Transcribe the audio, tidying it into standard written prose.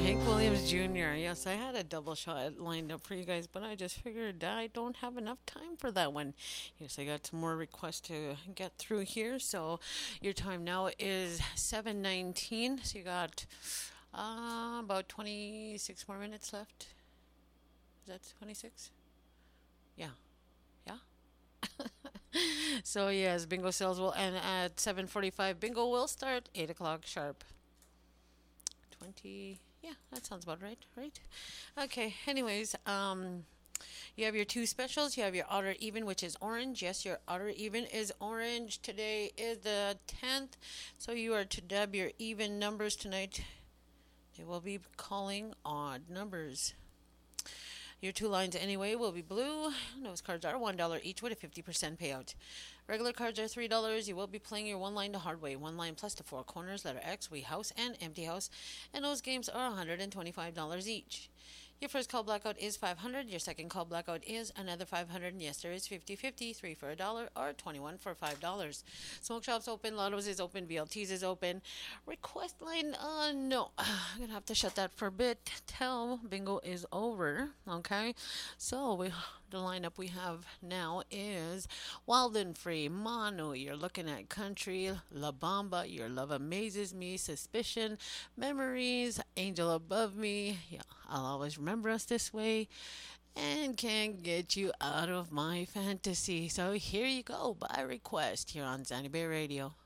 Hank Williams Jr. Yes, I had a double shot lined up for you guys, but I just figured I don't have enough time for that one. Yes, I got some more requests to get through here. So your time now is 7:19. So you got about 26 more minutes left. Is that 26? Yeah. Yeah. So yes, bingo sales will end at 7:45. Bingo will start 8 o'clock sharp. 20. Yeah, that sounds about right, right? Okay, anyways, you have your two specials. You have your odd or even, which is orange. Yes, your odd or even is orange. Today is the 10th, so you are to dub your even numbers tonight. They will be calling odd numbers. Your two lines anyway will be blue. Those cards are $1 each with a 50% payout. Regular cards are $3. You will be playing your one line to hard way. One line plus the four corners, letter X, we house, and empty house. And those games are $125 each. Your first call blackout is 500. Your second call blackout is another 500. And yes, there is 50-50, 3 for $1 or 21 for $5. Smoke shops open, Lottos is open, VLTs is open. Request line, no. I'm going to have to shut that for a bit till bingo is over. Okay, so the lineup we have now is Wild and Free, Mono, you're looking at Country, La Bamba, Your Love Amazes Me, Suspicion, Memories, Angel Above Me, yeah, I'll always remember us this way, and Can't Get You Out of My Fantasy. So here you go, by request, here on Zanny Bay Radio.